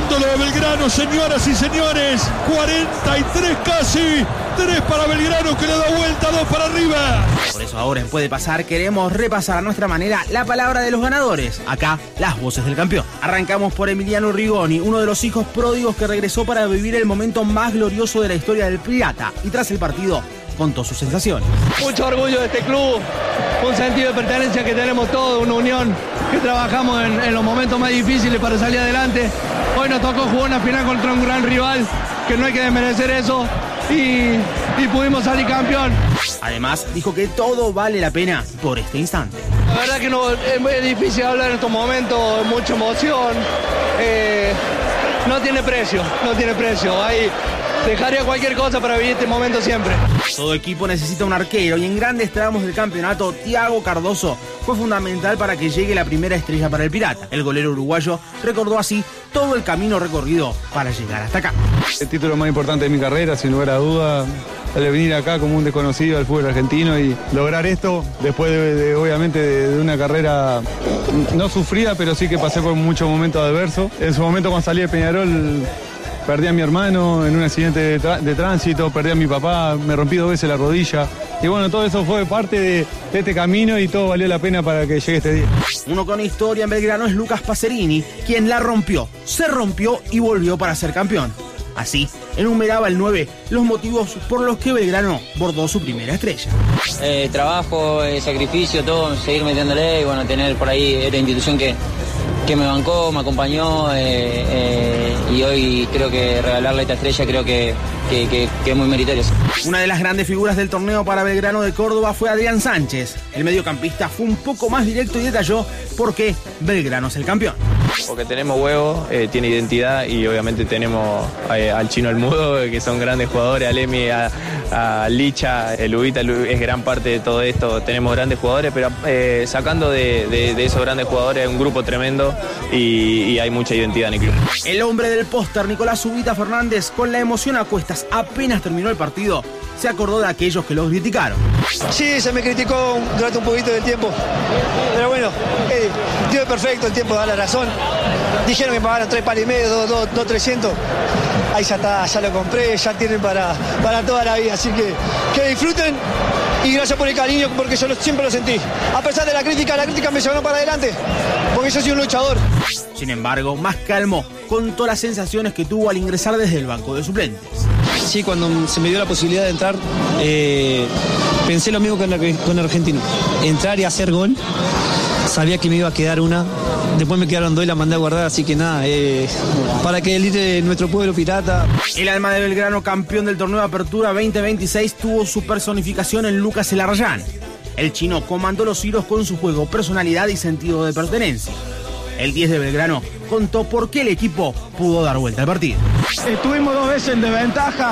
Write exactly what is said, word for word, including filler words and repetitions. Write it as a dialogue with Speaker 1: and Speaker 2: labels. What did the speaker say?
Speaker 1: ídolo de Belgrano, señoras y señores. cuarenta y tres casi. tres para Belgrano que le da vuelta, dos para arriba.
Speaker 2: Por eso ahora en Puede Pasar queremos repasar a nuestra manera la palabra de los ganadores. Acá, las voces del campeón. Arrancamos por Emiliano Rigoni, uno de los hijos pródigos que regresó para vivir el momento más glorioso de la historia del Pirata. Y tras el partido, contó sus sensaciones.
Speaker 3: Mucho orgullo de este club, un sentido de pertenencia que tenemos todos, una unión que trabajamos en, en los momentos más difíciles para salir adelante. Hoy nos tocó jugar una final contra un gran rival, que no hay que desmerecer eso, y, y pudimos salir campeón.
Speaker 2: Además, dijo que todo vale la pena por este instante.
Speaker 3: La verdad que no, es muy difícil hablar en estos momentos, mucha emoción, eh, no tiene precio, no tiene precio. Hay, Dejaría cualquier cosa para vivir este momento siempre.
Speaker 2: Todo equipo necesita un arquero y en grandes tramos del campeonato, Thiago Cardoso fue fundamental para que llegue la primera estrella para el Pirata. El golero uruguayo recordó así todo el camino recorrido para llegar hasta acá.
Speaker 4: El título más importante de mi carrera, sin lugar a duda, el venir acá como un desconocido al fútbol argentino y lograr esto después de, de obviamente de, de una carrera no sufrida, pero sí que pasé por muchos momentos adversos. En su momento cuando salí de Peñarol perdí a mi hermano en un accidente de, de tránsito, perdí a mi papá, me rompí dos veces la rodilla. Y bueno, todo eso fue parte de, de este camino y todo valió la pena para que llegue este día.
Speaker 2: Uno con historia en Belgrano es Lucas Pacerini, quien la rompió, se rompió y volvió para ser campeón. Así, enumeraba el nueve los motivos por los que Belgrano bordó su primera estrella.
Speaker 5: Eh, trabajo, eh, sacrificio, todo, seguir metiéndole y bueno, tener por ahí esta institución que, que me bancó, me acompañó eh, eh, y hoy creo que regalarle esta estrella creo que, que, que, que es muy meritorio.
Speaker 2: Una de las grandes figuras del torneo para Belgrano de Córdoba fue Adrián Sánchez. El mediocampista fue un poco más directo y detalló por qué Belgrano es el campeón.
Speaker 6: Porque tenemos huevo, eh, tiene identidad y obviamente tenemos eh, al Chino El Mudo, que son grandes jugadores, a Lemi, a, a Licha, el Ubita es gran parte de todo esto. Tenemos grandes jugadores, pero eh, sacando de, de, de esos grandes jugadores un grupo tremendo y, y hay mucha identidad en el club.
Speaker 2: El hombre del póster, Nicolás Ubita Fernández, con la emoción a cuestas apenas terminó el partido, se acordó de aquellos que los criticaron.
Speaker 3: Sí, se me criticó durante un poquito del tiempo, pero bueno, eh, Dios es perfecto, el tiempo da la razón. Dijeron que me pagaron tres palos y medio, dos, dos, dos, trescientos. Ahí ya está, ya lo compré, ya tienen para, para toda la vida. Así que que disfruten y gracias por el cariño, porque yo lo, siempre lo sentí. A pesar de la crítica, la crítica me llevó para adelante, porque yo soy un luchador.
Speaker 2: Sin embargo, más calmo contó las sensaciones que tuvo al ingresar desde el banco de suplentes.
Speaker 7: Sí, cuando se me dio la posibilidad de entrar, eh, pensé lo mismo que con Argentino. Entrar y hacer gol. Sabía que me iba a quedar una, después me quedaron dos y la mandé a guardar, así que nada, eh, para que elite nuestro pueblo pirata.
Speaker 2: El alma de Belgrano, campeón del torneo de Apertura veinte veintiséis, tuvo su personificación en Lucas Elarrayán. El chino comandó los hilos con su juego, personalidad y sentido de pertenencia. El diez de Belgrano contó por qué el equipo pudo dar vuelta al partido.
Speaker 3: Estuvimos dos veces en desventaja.